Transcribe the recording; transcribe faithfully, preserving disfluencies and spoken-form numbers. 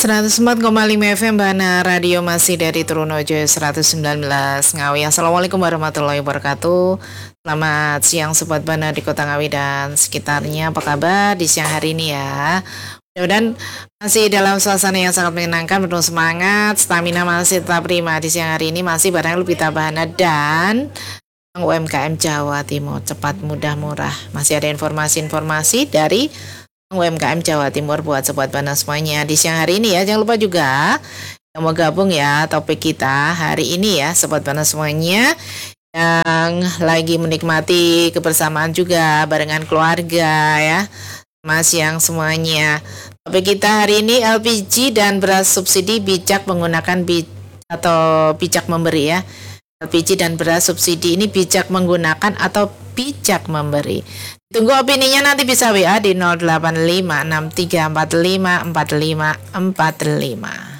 seratus empat koma lima F M Bana Radio masih dari Trunojo seratus sembilan belas Ngawi. Assalamualaikum warahmatullahi wabarakatuh. Selamat siang Sobat Bana di Kota Ngawi dan sekitarnya. Apa kabar di siang hari ini ya? Dan masih dalam suasana yang sangat menyenangkan, penuh semangat, stamina masih tetap prima. Di siang hari ini masih barang Lupita Bahana dan U M K M Jawa Timur, cepat, mudah, murah. Masih ada informasi-informasi dari U M K M Jawa Timur buat Sobat Bana semuanya di siang hari ini ya. Jangan lupa juga yang mau gabung ya topik kita hari ini ya Sobat Bana semuanya, yang lagi menikmati kebersamaan juga barengan keluarga ya, Mas yang semuanya. Topik kita hari ini L P G dan beras subsidi bijak menggunakan bi atau bijak memberi ya. L P G dan beras subsidi ini bijak menggunakan atau bijak memberi. Tunggu opininya, nanti bisa W A di nol delapan lima enam tiga empat lima empat lima empat lima.